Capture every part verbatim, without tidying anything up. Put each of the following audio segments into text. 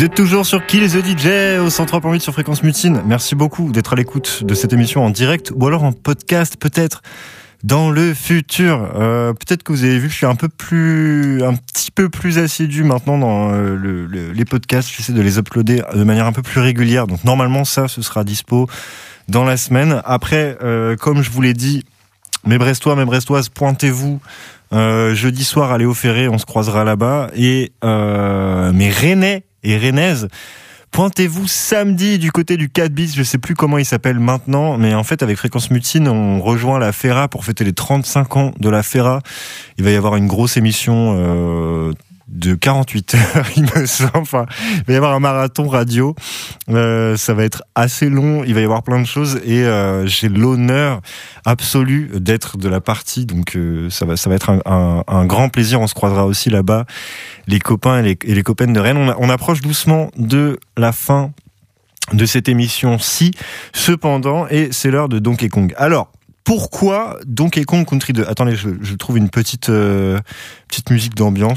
Vous êtes toujours sur Kill the D J au cent trois point huit sur Fréquence Mutine. Merci beaucoup d'être à l'écoute de cette émission en direct ou alors en podcast peut-être dans le futur. Euh, peut-être que vous avez vu que je suis un peu plus, un petit peu plus assidu maintenant dans euh, le, le, les podcasts. J'essaie de les uploader de manière un peu plus régulière. Donc normalement ça, ce sera dispo dans la semaine. Après, euh, comme je vous l'ai dit, mes Brestois, mes Brestoises, pointez-vous. Euh, jeudi soir à Léo Ferré, on se croisera là-bas. Et euh, mes Rennais et Rennaises, pointez-vous samedi du côté du quatre bis, je sais plus comment il s'appelle maintenant, mais en fait avec Fréquence Mutine, on rejoint la Fera pour fêter les trente-cinq ans de la Fera. Il va y avoir une grosse émission euh, de quarante-huit heures, il me semble. Enfin, il va y avoir un marathon radio. Euh, ça va être assez long. Il va y avoir plein de choses et euh, j'ai l'honneur absolu d'être de la partie. Donc euh, ça va, ça va être un, un, un grand plaisir. On se croisera aussi là-bas, les copains et les, et les copaines de Rennes. On, a, on approche doucement de la fin de cette émission-ci. Cependant, et c'est l'heure de Donkey Kong. Alors. Pourquoi Donkey Kong Country deux ? Attendez, je, je trouve une petite, euh, petite musique d'ambiance.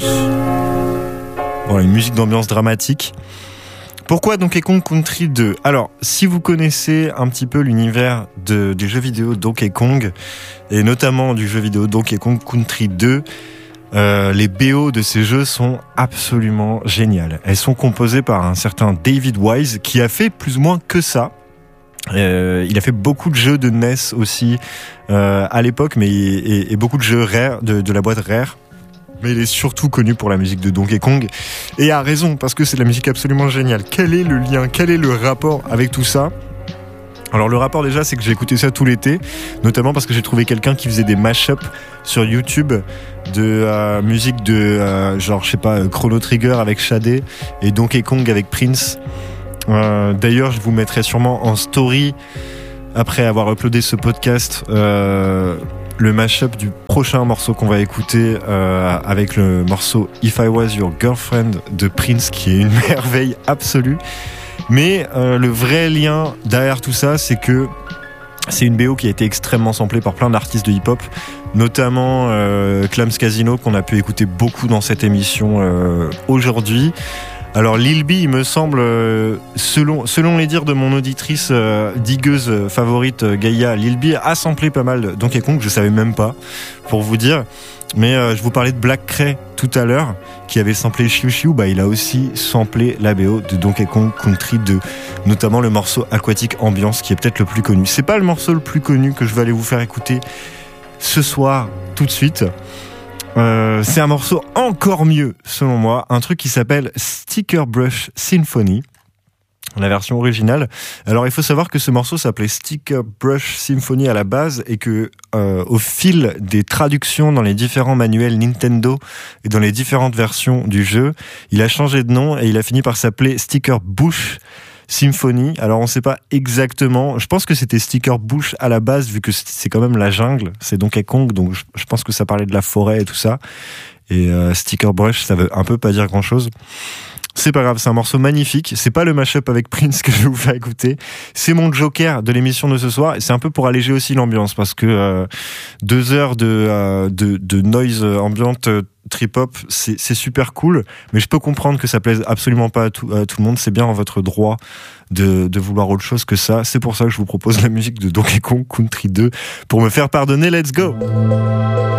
Voilà, une musique d'ambiance dramatique. Pourquoi Donkey Kong Country deux ? Alors, si vous connaissez un petit peu l'univers de, des jeux vidéo Donkey Kong, et notamment du jeu vidéo Donkey Kong Country deux, euh, les B O de ces jeux sont absolument géniales. Elles sont composées par un certain David Wise, qui a fait plus ou moins que ça. Euh, il a fait beaucoup de jeux de N E S aussi euh, à l'époque, mais et, et beaucoup de jeux Rare, de, de la boîte Rare. Mais il est surtout connu pour la musique de Donkey Kong, et a raison, parce que c'est de la musique absolument géniale. Quel est le lien, quel est le rapport avec tout ça ? Alors le rapport déjà, c'est que j'ai écouté ça tout l'été, notamment parce que j'ai trouvé quelqu'un qui faisait des mash-up sur YouTube de euh, musique de euh, genre je sais pas Chrono Trigger avec Shadé et Donkey Kong avec Prince. Euh, d'ailleurs, je vous mettrai sûrement en story, après avoir uploadé ce podcast, euh, le mashup du prochain morceau qu'on va écouter euh, avec le morceau If I Was Your Girlfriend de Prince, qui est une merveille absolue. Mais euh, le vrai lien derrière tout ça, c'est que c'est une B O qui a été extrêmement samplée par plein d'artistes de hip-hop, notamment euh, Clams Casino, qu'on a pu écouter beaucoup dans cette émission euh, aujourd'hui. Alors Lil B, il me semble, euh, selon selon les dires de mon auditrice euh, digueuse euh, favorite euh, Gaïa, Lil B a samplé pas mal Donkey Kong, je savais même pas, pour vous dire. Mais euh, je vous parlais de Black Cray tout à l'heure, qui avait samplé Chiu Chiu, bah il a aussi samplé la B O de Donkey Kong Country deux, notamment le morceau Aquatic Ambiance, qui est peut-être le plus connu. C'est pas le morceau le plus connu que je vais aller vous faire écouter ce soir, tout de suite. Euh, c'est un morceau encore mieux, selon moi, un truc qui s'appelle Sticker Brush Symphony, la version originale. Alors il faut savoir que ce morceau s'appelait Sticker Brush Symphony à la base, et que euh, au fil des traductions dans les différents manuels Nintendo et dans les différentes versions du jeu, il a changé de nom et il a fini par s'appeler Sticker Bush Symphony. Alors on sait pas exactement, je pense que c'était Sticker Bush à la base, vu que c'est quand même la jungle, c'est Donkey Kong, donc je pense que ça parlait de la forêt et tout ça, et euh, Sticker Brush, ça veut un peu pas dire grand chose. C'est pas grave, c'est un morceau magnifique. C'est pas le mashup avec Prince que je vais vous faire écouter. C'est mon joker de l'émission de ce soir. Et c'est un peu pour alléger aussi l'ambiance, parce que euh, deux heures de, euh, de, de noise ambiante euh, trip-hop, c'est, c'est super cool. Mais je peux comprendre que ça plaise absolument pas à tout, à tout le monde. C'est bien en votre droit de, de vouloir autre chose que ça. C'est pour ça que je vous propose la musique de Donkey Kong Country deux pour me faire pardonner. Let's go!